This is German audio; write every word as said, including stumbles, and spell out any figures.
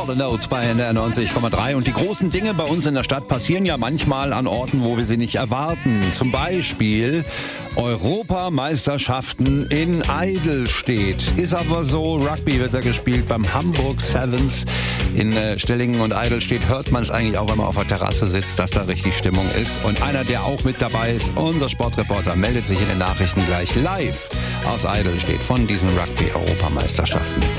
Hall and Oates bei N D R neunzig Komma drei. Und die großen Dinge bei uns in der Stadt passieren ja manchmal an Orten, wo wir sie nicht erwarten. Zum Beispiel Europameisterschaften in Eidelstedt. Ist aber so, Rugby wird da gespielt beim Hamburg Sevens. In äh, Stellingen und Eidelstedt hört man es eigentlich auch, wenn man auf der Terrasse sitzt, dass da richtig Stimmung ist. Und einer, der auch mit dabei ist, unser Sportreporter, meldet sich in den Nachrichten gleich live aus Eidelstedt von diesen Rugby-Europameisterschaften.